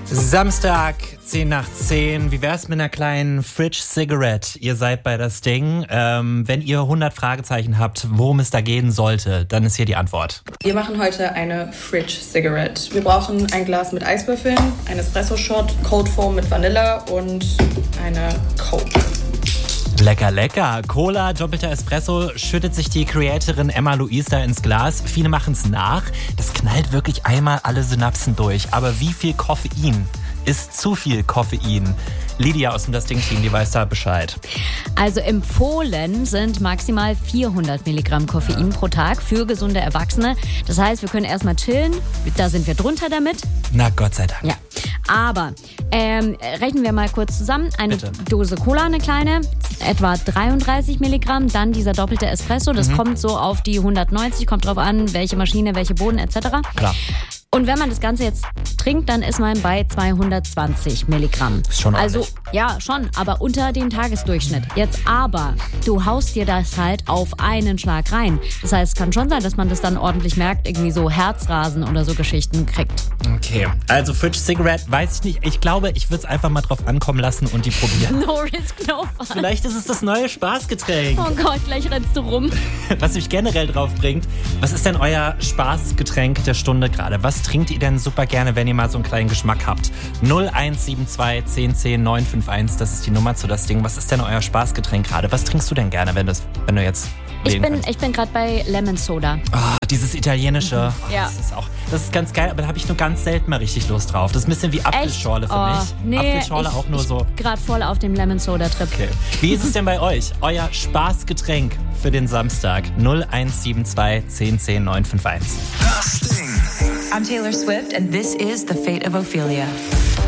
Samstag, 10:10. Wie wär's mit einer kleinen Fridge Cigarette? Ihr seid bei das Ding. Wenn ihr 100 Fragezeichen habt, worum es da gehen sollte, dann ist hier die Antwort. Wir machen heute eine Fridge Cigarette. Wir brauchen ein Glas mit Eiswürfeln, ein Espresso-Shot, Cold Foam mit Vanille und eine Coke. Lecker, lecker. Cola, doppelter Espresso, schüttet sich die Creatorin Emma Louise da ins Glas. Viele machen es nach. Das knallt wirklich einmal alle Synapsen durch. Aber wie viel Koffein ist zu viel Koffein? Lydia aus dem Das Ding-Team, die weiß da Bescheid. Also empfohlen sind maximal 400 Milligramm Koffein pro Tag für gesunde Erwachsene. Das heißt, wir können erstmal chillen. Da sind wir drunter damit. Na, Gott sei Dank. Ja. Aber rechnen wir mal kurz zusammen. Eine Bitte. Dose Cola, eine kleine, etwa 33 Milligramm. Dann dieser doppelte Espresso, das kommt so auf die 190, kommt drauf an, welche Maschine, welche Bohnen etc. Klar. Und wenn man das Ganze jetzt trinkt, dann ist man bei 220 Milligramm. Ist schon also, ordentlich. ja, schon, aber unter dem Tagesdurchschnitt. Jetzt aber, du haust dir das halt auf einen Schlag rein. Das heißt, es kann schon sein, dass man das dann ordentlich merkt, irgendwie so Herzrasen oder so Geschichten kriegt. Okay, also Fridge Cigarette, weiß ich nicht. Ich glaube, ich würde es einfach mal drauf ankommen lassen und die probieren. No risk, no fun. Vielleicht ist es das neue Spaßgetränk. Oh Gott, gleich rennst du rum. Was mich generell drauf bringt, was ist denn euer Spaßgetränk der Stunde gerade? Was trinkt ihr denn super gerne, wenn ihr mal so einen kleinen Geschmack habt? 0172 1010 951, das ist die Nummer zu das Ding. Was ist denn euer Spaßgetränk gerade? Was trinkst du denn gerne, wenn du jetzt wählen kannst? Ich bin gerade bei Lemon Soda. Oh, dieses italienische. Oh, Ja. Das ist ganz geil, aber da habe ich nur ganz selten mal richtig Lust drauf. Das ist ein bisschen wie Apfelschorle für mich. Nee, Apfelschorle auch nur so. Gerade voll auf dem Lemon Soda Trip. Okay. Wie ist es denn bei euch? Euer Spaßgetränk für den Samstag? 0172 1010 951. Das Ding. I'm Taylor Swift, and this is The Fate of Ophelia.